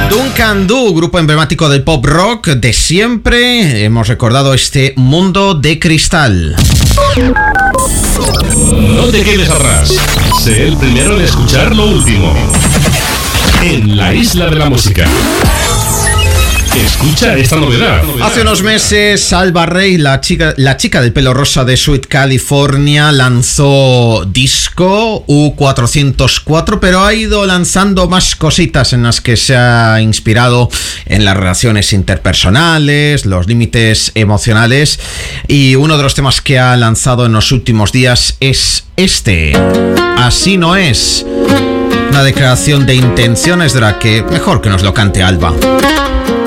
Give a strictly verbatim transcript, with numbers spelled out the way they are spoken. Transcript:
Duncan Du, grupo emblemático del pop rock de siempre. Hemos recordado este Mundo de Cristal. No te quedes atrás. Sé el primero en escuchar lo último en la Isla de la Música. Escucha esta novedad. Hace unos meses, Alba Rey, la chica, la chica del pelo rosa de Sweet California, lanzó disco U cuatrocientos cuatro, pero ha ido lanzando más cositas en las que se ha inspirado en las relaciones interpersonales, los límites emocionales, y uno de los temas que ha lanzado en los últimos días es este, Así no es. Una declaración de intenciones de la que mejor que nos lo cante Alba.